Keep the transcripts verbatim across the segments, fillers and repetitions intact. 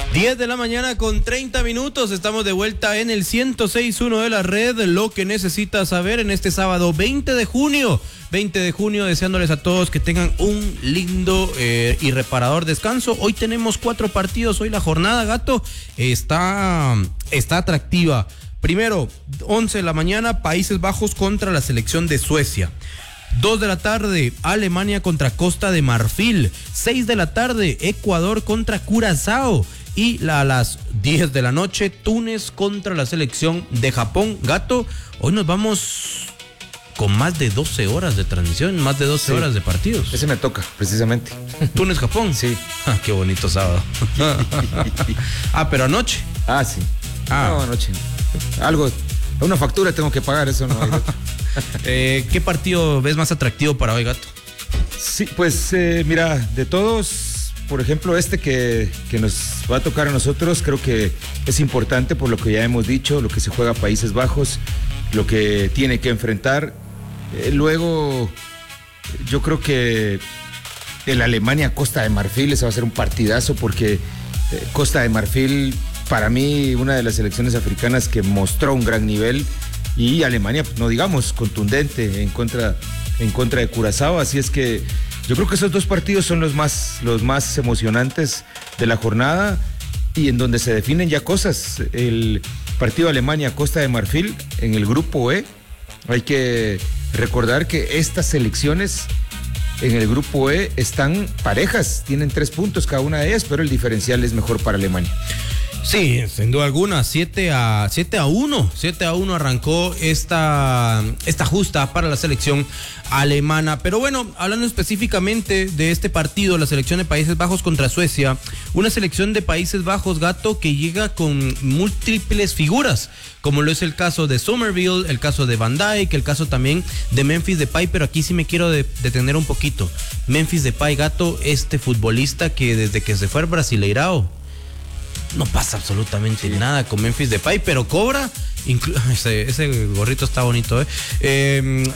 diez de la mañana con treinta minutos, estamos de vuelta en el ciento seis punto uno de la red, lo que necesitas saber en este sábado veinte de junio, veinte de junio, deseándoles a todos que tengan un lindo eh, y reparador descanso. Hoy tenemos cuatro partidos, hoy la jornada, Gato, está, está atractiva. Primero, once de la mañana, Países Bajos contra la selección de Suecia. dos de la tarde, Alemania contra Costa de Marfil. seis de la tarde, Ecuador contra Curazao. Y a las diez de la noche, Túnez contra la selección de Japón. Gato, hoy nos vamos con más de doce horas de transmisión, más de doce sí. horas de partidos. Ese me toca, precisamente. Túnez-Japón. Sí. Ah, qué bonito sábado. Ah, pero anoche. Ah, sí. Ah. No, anoche. Algo, una factura tengo que pagar, eso no hay. eh, ¿Qué partido ves más atractivo para hoy, Gato? Sí, pues eh, mira, de todos, por ejemplo, este que, que nos va a tocar a nosotros, creo que es importante por lo que ya hemos dicho, lo que se juega a Países Bajos, lo que tiene que enfrentar. Eh, luego, yo creo que el Alemania-Costa de Marfil, ese va a ser un partidazo porque eh, Costa de Marfil, para mí, una de las selecciones africanas que mostró un gran nivel, y Alemania, no digamos, contundente en contra, en contra de Curazao, así es que yo creo que esos dos partidos son los más, los más emocionantes de la jornada y en donde se definen ya cosas. El partido Alemania-Costa de Marfil en el grupo E, hay que recordar que estas selecciones en el grupo E están parejas, tienen tres puntos cada una de ellas, pero el diferencial es mejor para Alemania. Sí, sin duda alguna, siete a uno, siete a uno arrancó esta, esta justa para la selección alemana. Pero bueno, hablando específicamente de este partido, la selección de Países Bajos contra Suecia, una selección de Países Bajos, Gato, que llega con múltiples figuras, como lo es el caso de Somerville, el caso de Van Dijk, el caso también de Memphis Depay, pero aquí sí me quiero de, detener un poquito. Memphis Depay, Gato, este futbolista que desde que se fue al Brasileirao, no pasa absolutamente sí. nada con Memphis Depay, pero cobra, inclu- ese, ese gorrito está bonito, ¿eh? Eh,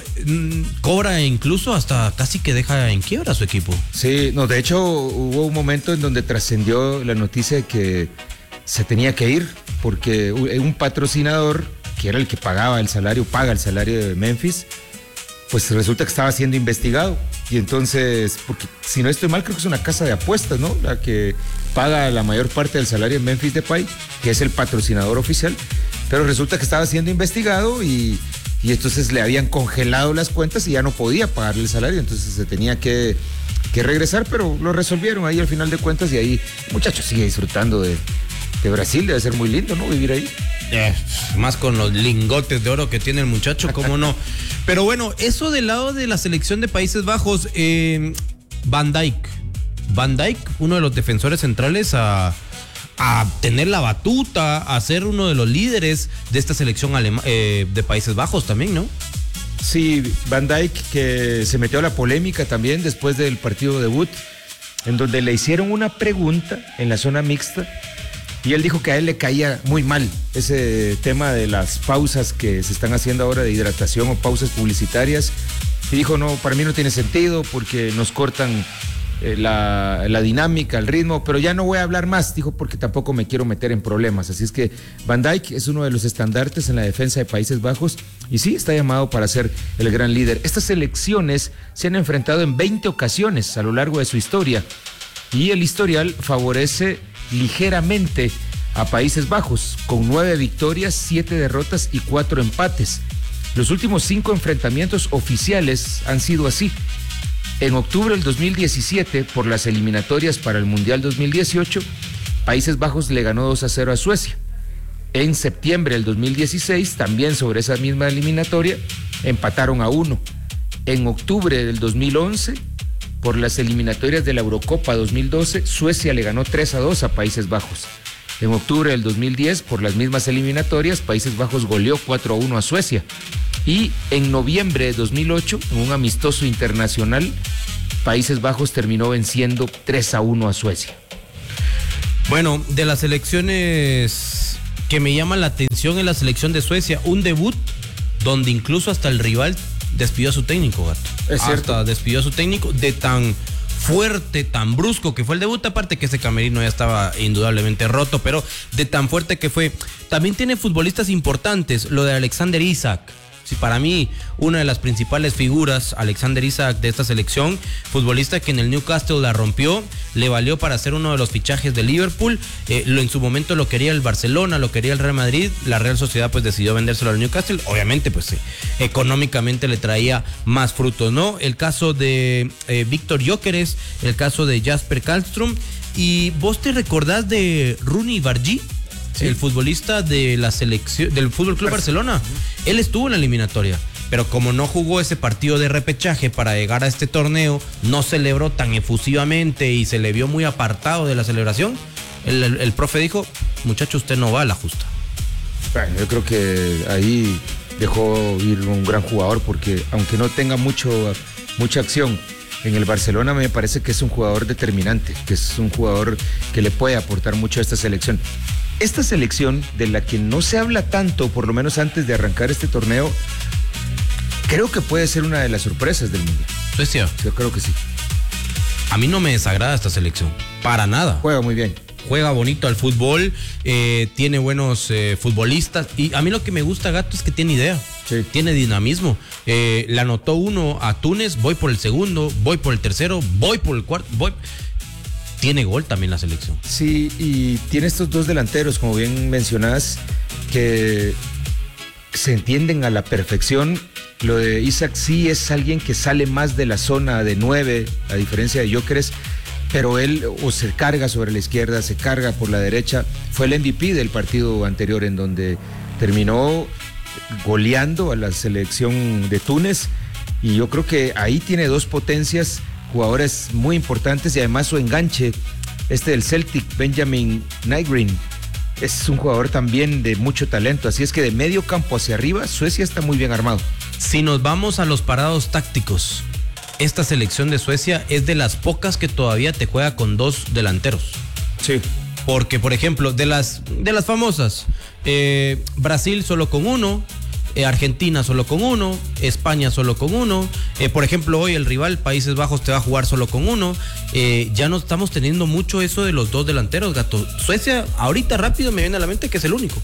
cobra incluso hasta casi que deja en quiebra a su equipo. Sí, no, de hecho hubo un momento en donde trascendió la noticia de que se tenía que ir, porque un patrocinador, que era el que pagaba el salario, paga el salario de Memphis, pues resulta que estaba siendo investigado. Y entonces, porque si no estoy mal, creo que es una casa de apuestas, ¿no? La que paga la mayor parte del salario de Memphis Depay, que es el patrocinador oficial, pero resulta que estaba siendo investigado y, y entonces le habían congelado las cuentas y ya no podía pagarle el salario, entonces se tenía que, que regresar, pero lo resolvieron ahí al final de cuentas y ahí el muchacho sigue disfrutando de, de Brasil, debe ser muy lindo, ¿no? Vivir ahí. Eh, más con los lingotes de oro que tiene el muchacho, cómo no. Pero bueno, eso del lado de la selección de Países Bajos, eh, Van Dijk. Van Dijk, uno de los defensores centrales a, a tener la batuta, a ser uno de los líderes de esta selección alema, eh, de Países Bajos también, ¿no? Sí, Van Dijk, que se metió a la polémica también después del partido debut, en donde le hicieron una pregunta en la zona mixta. Y él dijo que a él le caía muy mal ese tema de las pausas que se están haciendo ahora de hidratación o pausas publicitarias. Y dijo, no, para mí no tiene sentido porque nos cortan eh, la, la dinámica, el ritmo, pero ya no voy a hablar más, dijo, porque tampoco me quiero meter en problemas. Así es que Van Dijk es uno de los estandartes en la defensa de Países Bajos y sí, está llamado para ser el gran líder. Estas selecciones se han enfrentado en veinte ocasiones a lo largo de su historia y el historial favorece ligeramente a Países Bajos, con nueve victorias, siete derrotas y cuatro empates. Los últimos cinco enfrentamientos oficiales han sido así. En octubre del dos mil diecisiete, por las eliminatorias para el Mundial dos mil dieciocho, Países Bajos le ganó dos a cero a Suecia. En septiembre del dos mil dieciséis, también sobre esa misma eliminatoria, empataron a uno. En octubre del dos mil once, por las eliminatorias de la Eurocopa dos mil doce, Suecia le ganó tres a dos a Países Bajos. En octubre del dos mil diez, por las mismas eliminatorias, Países Bajos goleó cuatro a uno a Suecia. Y en noviembre de dos mil ocho, en un amistoso internacional, Países Bajos terminó venciendo tres a uno a Suecia. Bueno, de las selecciones que me llama la atención en la selección de Suecia, un debut donde incluso hasta el rival despidió a su técnico, Gato. Es cierto. Hasta despidió a su técnico de tan fuerte, tan brusco que fue el debut, aparte que ese camerino ya estaba indudablemente roto, pero de tan fuerte que fue. También tiene futbolistas importantes, lo de Alexander Isak. Sí, para mí, una de las principales figuras, Alexander Isak, de esta selección, futbolista que en el Newcastle la rompió, le valió para ser uno de los fichajes de Liverpool, eh, lo, en su momento lo quería el Barcelona, lo quería el Real Madrid, la Real Sociedad pues decidió vendérselo al Newcastle, obviamente pues eh, económicamente le traía más frutos, ¿no? El caso de eh, Víctor Gyökeres, el caso de Jasper Karlström, y vos te recordás de Rooney Bargi. Sí. El futbolista de la selección del Fútbol Club Barcelona. Uh-huh. Él estuvo en la eliminatoria, pero como no jugó ese partido de repechaje para llegar a este torneo, no celebró tan efusivamente y se le vio muy apartado de la celebración. El, el, el profe dijo: muchacho, usted no va a la justa. Bueno, yo creo que ahí dejó ir un gran jugador, porque aunque no tenga mucho, mucha acción en el Barcelona, me parece que es un jugador determinante, que es un jugador que le puede aportar mucho a esta selección. Esta selección, de la que no se habla tanto, por lo menos antes de arrancar este torneo, creo que puede ser una de las sorpresas del Mundial. Suecia. Yo creo que sí. A mí no me desagrada esta selección, para nada. Juega muy bien. Juega bonito al fútbol, eh, tiene buenos eh, futbolistas, y a mí lo que me gusta, Gato, es que tiene idea. Sí. Tiene dinamismo. Eh, le anotó uno a Túnez, voy por el segundo, voy por el tercero, voy por el cuarto, voy... Tiene gol también la selección. Sí, y tiene estos dos delanteros, como bien mencionás, que se entienden a la perfección. Lo de Isak sí es alguien que sale más de la zona de nueve, a diferencia de Gyökeres, pero él o se carga sobre la izquierda, se carga por la derecha. Fue el M V P del partido anterior, en donde terminó goleando a la selección de Túnez, y yo creo que ahí tiene dos potencias, jugadores muy importantes, y además su enganche, este del Celtic, Benjamin Nygren, es un jugador también de mucho talento, así es que de medio campo hacia arriba, Suecia está muy bien armado. Si nos vamos a los parados tácticos, esta selección de Suecia es de las pocas que todavía te juega con dos delanteros. Sí. Porque, por ejemplo, de las, de las famosas, eh, Brasil solo con uno, Eh, Argentina solo con uno, España solo con uno, eh, por ejemplo hoy el rival Países Bajos te va a jugar solo con uno, eh, ya no estamos teniendo mucho eso de los dos delanteros, Gato. Suecia ahorita rápido me viene a la mente que es el único.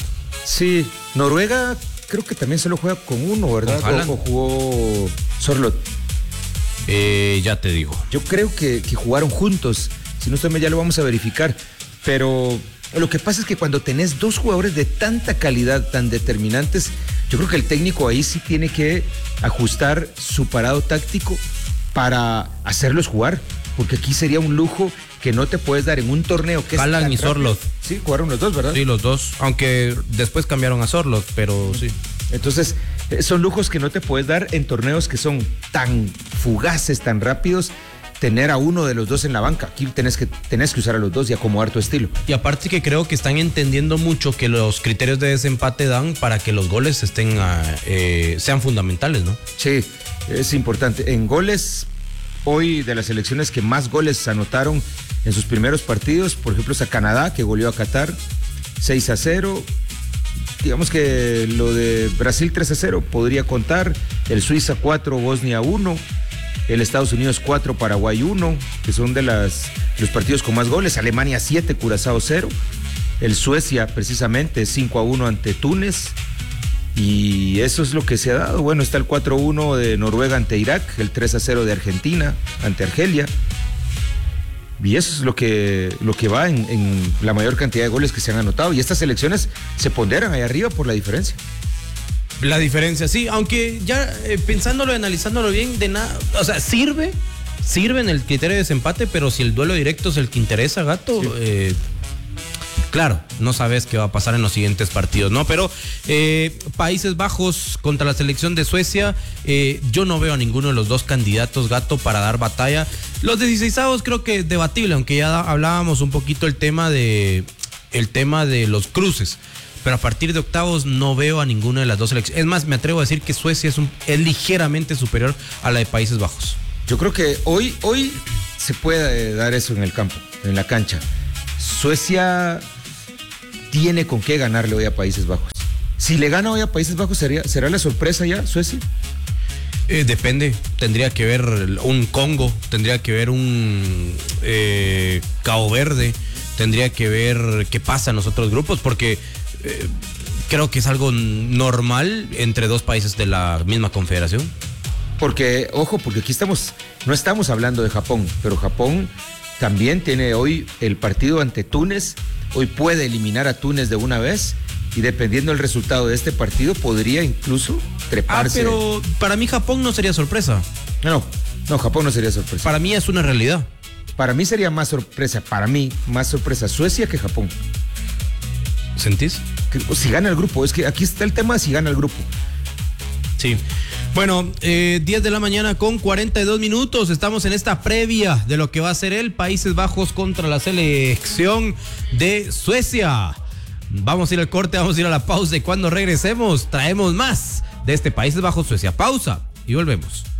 Sí, Noruega creo que también solo juega con uno, ¿verdad? O, o jugó Sorloth. Eh, ya te digo. Yo creo que, que jugaron juntos, si no estoy mal ya lo vamos a verificar, pero lo que pasa es que cuando tenés dos jugadores de tanta calidad, tan determinantes, yo creo que el técnico ahí sí tiene que ajustar su parado táctico para hacerlos jugar, porque aquí sería un lujo que no te puedes dar en un torneo que Haaland es y Sorloth. Sí, jugaron los dos, ¿verdad? Sí, los dos, aunque después cambiaron a Sorloth, pero sí. Entonces, son lujos que no te puedes dar en torneos que son tan fugaces, tan rápidos. Tener a uno de los dos en la banca, aquí tenés que, tenés que usar a los dos y acomodar tu estilo. Y aparte que creo que están entendiendo mucho que los criterios de desempate dan para que los goles estén eh, sean fundamentales, ¿no? Sí, es importante. En goles, hoy de las selecciones que más goles anotaron en sus primeros partidos, por ejemplo, es a Canadá, que goleó a Qatar seis a cero. Digamos que lo de Brasil tres a cero podría contar, el Suiza cuatro, Bosnia uno, el Estados Unidos cuatro, Paraguay uno, que son de las, los partidos con más goles. Alemania siete, Curazao cero. El Suecia, precisamente, cinco a uno ante Túnez. Y eso es lo que se ha dado. Bueno, está el cuatro a uno de Noruega ante Irak, el tres a cero de Argentina ante Argelia. Y eso es lo que, lo que va en, en la mayor cantidad de goles que se han anotado. Y estas selecciones se ponderan ahí arriba por la diferencia. La diferencia, sí, aunque ya eh, pensándolo y analizándolo bien, de nada, o sea, sirve, sirve en el criterio de desempate, pero si el duelo directo es el que interesa, Gato, sí. eh, claro, no sabes qué va a pasar en los siguientes partidos, ¿no? Pero eh, Países Bajos contra la selección de Suecia, eh, yo no veo a ninguno de los dos candidatos, Gato, para dar batalla. Los dieciseisavos creo que es debatible, aunque ya hablábamos un poquito el tema de, el tema de los cruces. Pero a partir de octavos no veo a ninguna de las dos selecciones. Es más, me atrevo a decir que Suecia es, un, es ligeramente superior a la de Países Bajos. Yo creo que hoy, hoy se puede dar eso en el campo, en la cancha. Suecia tiene con qué ganarle hoy a Países Bajos. Si le gana hoy a Países Bajos, ¿sería, ¿será la sorpresa ya, Suecia? Eh, depende, tendría que ver un Congo, tendría que ver un eh, Cabo Verde, tendría que ver qué pasa en los otros grupos, porque eh, creo que es algo normal entre dos países de la misma confederación. Porque, ojo, porque aquí estamos, no estamos hablando de Japón, pero Japón también tiene hoy el partido ante Túnez, hoy puede eliminar a Túnez de una vez. Y dependiendo del resultado de este partido, podría incluso treparse. Ah, pero para mí Japón no sería sorpresa. No, no, Japón no sería sorpresa. Para mí es una realidad. Para mí sería más sorpresa, para mí, más sorpresa Suecia que Japón. ¿Sentís? Que, si gana el grupo, es que aquí está el tema de si gana el grupo. Sí. Bueno, eh, diez de la mañana con cuarenta y dos minutos. Estamos en esta previa de lo que va a ser el Países Bajos contra la selección de Suecia. Vamos a ir al corte, vamos a ir a la pausa y cuando regresemos traemos más de este Países Bajos Suecia. Pausa y volvemos.